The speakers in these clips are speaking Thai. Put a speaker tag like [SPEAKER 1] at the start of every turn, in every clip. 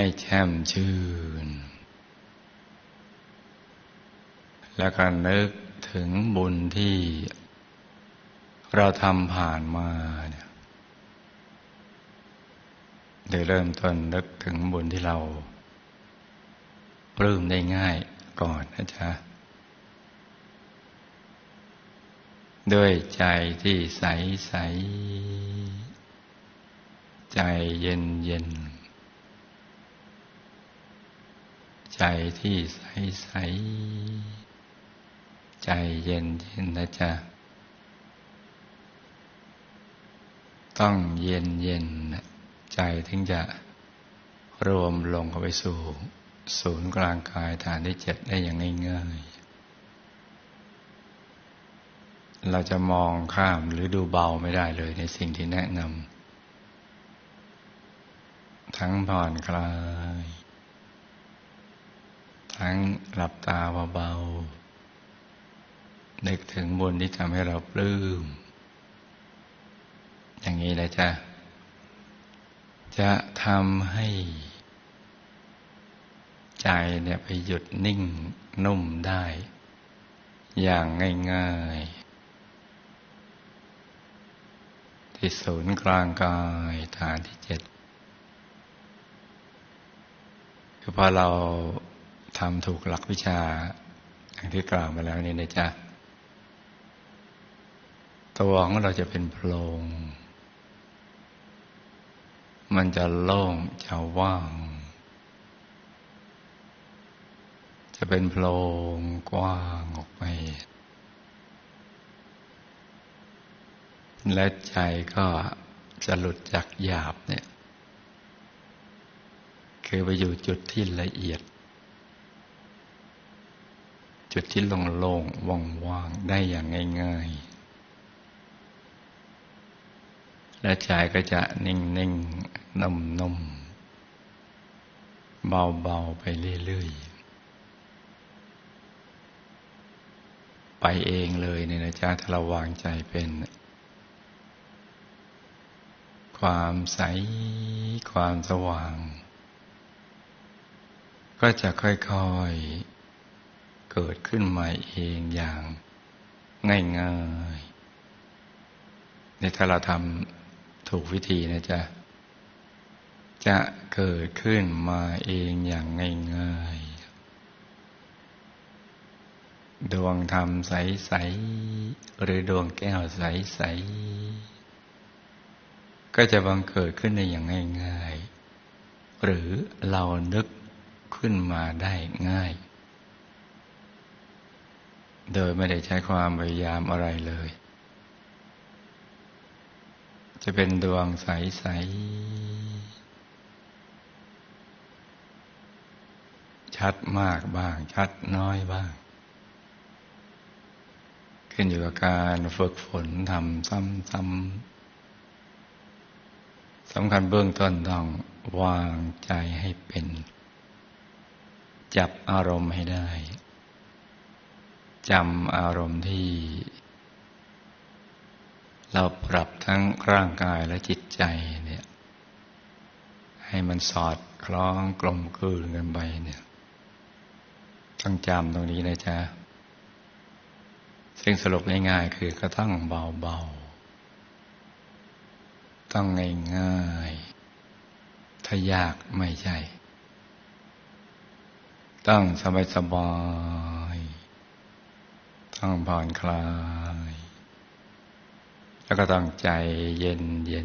[SPEAKER 1] ให้แช่มชื่นแล้วก็นึกถึงบุญที่เราทำผ่านมาเนี่ยโดยเริ่มต้นนึกถึงบุญที่เราปลื้มได้ง่ายก่อนนะจ๊ะด้วยใจที่ใสใสใจเย็นเย็นใจที่ใสใสใจเย็นเย็นนะจ๊ะต้องเย็นเย็นใจถึงจะรวมลงเข้าไปสู่ศูนย์กลางกายฐานที่7ได้อย่างง่ายๆเราจะมองข้ามหรือดูเบาไม่ได้เลยในสิ่งที่แนะนำทั้งผ่อนคลายทั้งหลับตาเบาๆนึกถึงบุญที่ทำให้เราปลื้มอย่างนี้เลยจ้ะจะทำให้ใจเนี่ยไปหยุดนิ่งนุ่มได้อย่างง่ายๆที่ศูนย์กลางกายฐานที่7คือพอเราทำถูกหลักวิชาอย่างที่กล่าวมาแล้วนี่นะจ๊ะตัวของเราจะเป็นโพรงมันจะโล่งจะว่างจะเป็นโพรงกว้างออกไปและใจก็จะหลุดจากหยาบเนี่ยคือไปอยู่จุดที่ละเอียดจุดที่โล่งๆว่างๆได้อย่างง่ายๆและใจก็จะนิ่งๆนุ่มๆเบาๆไปเรื่อยๆไปเองเลยเนี่ยนะจ๊ะถ้าเราวางใจเป็นความใสความสว่างก็จะค่อยๆเกิดขึ้นมาเองอย่างง่ายๆในถ้าเราทำถูกวิธีนะจ๊ะจะเกิดขึ้นมาเองอย่างง่ายๆดวงธรรมใสๆหรือดวงแก้วใสๆก็จะบังเกิดขึ้นในอย่างง่ายๆหรือเรานึกขึ้นมาได้ง่ายโดยไม่ได้ใช้ความพยายามอะไรเลยจะเป็นดวงใสๆชัดมากบ้างชัดน้อยบ้างขึ้นอยู่กับการฝึกฝนทำซ้ำๆสำคัญเบื้องต้นต้องวางใจให้เป็นจับอารมณ์ให้ได้จำอารมณ์ที่เราปรับทั้งร่างกายและจิตใจเนี่ยให้มันสอดคล้องกลมกลืนกันไปเนี่ยต้องจำตรงนี้นะจ๊ะซึ่งสรุปง่ายๆคือก็ต้องเบาๆต้องง่ายๆถ้ายากไม่ใช่ต้องสบายๆต้องผ่อนคลายแล้วก็ต้องใจเย็น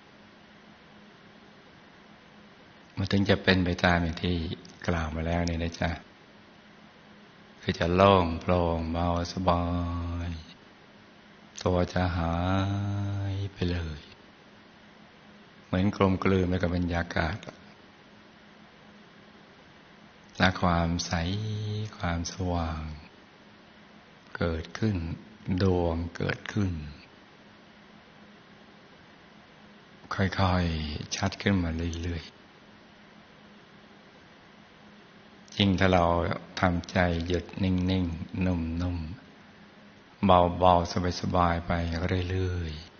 [SPEAKER 1] มันถึงจะเป็นไปตามอย่างที่กล่าวมาแล้วนี่นะจ๊ะคือจะโล่งโปร่งเบาสบายตัวจะหายไปเลยเหมือนกลมกลืนไปกับบรรยากาศและความใสความสว่างเกิดขึ้นดวงเกิดขึ้นค่อยๆชัดขึ้นมาเรื่อยๆยิ่งถ้าเราทำใจหยุดนิ่งๆนุ่มๆเบาๆสบายๆไปเรื่อยๆ